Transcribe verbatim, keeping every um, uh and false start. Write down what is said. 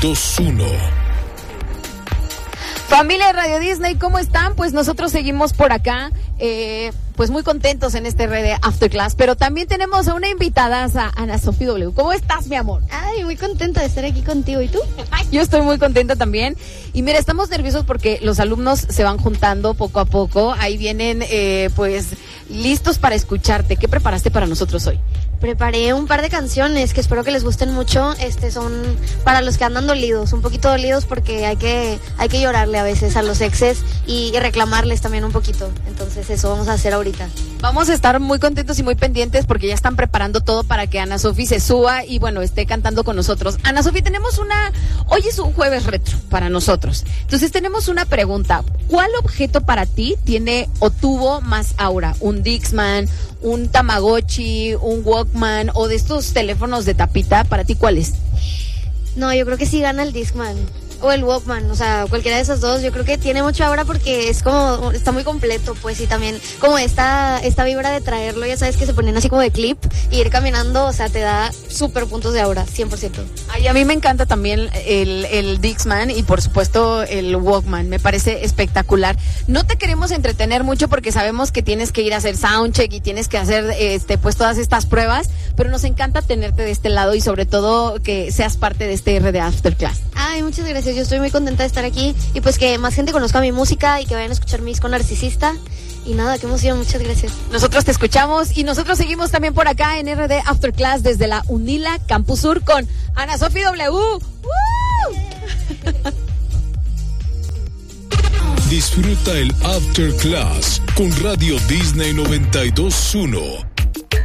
dos uno. Familia de Radio Disney, ¿cómo están? Pues nosotros seguimos por acá, eh, pues muy contentos en este R D After Class, pero también tenemos a una invitada, a Ana Sofía W. ¿Cómo estás, mi amor? Ay, muy contenta de estar aquí contigo. ¿Y tú? Ay, yo estoy muy contenta también. Y mira, estamos nerviosos porque los alumnos se van juntando poco a poco. Ahí vienen, eh, pues, listos para escucharte. ¿Qué preparaste para nosotros hoy? Preparé un par de canciones que espero que les gusten mucho. Este son para los que andan dolidos, un poquito dolidos porque hay que hay que llorarle a veces a los exes y, y reclamarles también un poquito. Entonces eso vamos a hacer ahorita. Vamos a estar muy contentos y muy pendientes porque ya están preparando todo para que Ana Sofía se suba y bueno, esté cantando con nosotros. Ana Sofía, tenemos una, hoy es un jueves retro para nosotros. Entonces tenemos una pregunta. ¿Cuál objeto para ti tiene o tuvo más aura? ¿Un Dixman, un Tamagotchi, un Walkman o de estos teléfonos de tapita? ¿Para ti cuál es? No, yo creo que sí gana el Discman o el Walkman, o sea, cualquiera de esos dos. Yo creo que tiene mucha aura porque es como, está muy completo, pues, y también como esta, esta vibra de traerlo, ya sabes que se ponen así como de clip y ir caminando, o sea, te da súper puntos de aura, cien por ciento. Ay, a mí me encanta también el, el Dixman y por supuesto el Walkman, me parece espectacular. No te queremos entretener mucho porque sabemos que tienes que ir a hacer soundcheck y tienes que hacer, este, pues, todas estas pruebas, pero nos encanta tenerte de este lado y sobre todo que seas parte de este R D After Class. Ay, muchas gracias. Yo estoy muy contenta de estar aquí y pues que más gente conozca mi música y que vayan a escuchar mi disco Narcisista. Y nada, qué emoción, muchas gracias. Nosotros te escuchamos y nosotros seguimos también por acá en R D After Class desde la UNILA Campus Sur con Ana Sofía W. ¡Woo! Disfruta el After Class con Radio Disney noventa y dos punto uno.